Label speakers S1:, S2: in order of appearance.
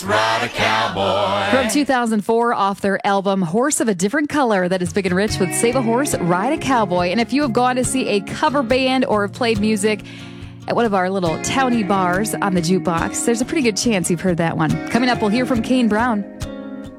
S1: Ride a Cowboy.
S2: From 2004, off their album Horse of a Different Color, that is Big and Rich with Save a Horse, Ride a Cowboy. And if you have gone to see a cover band or have played music at one of our little towny bars on the jukebox, there's a pretty good chance you've heard that one. Coming up, we'll hear from Kane Brown.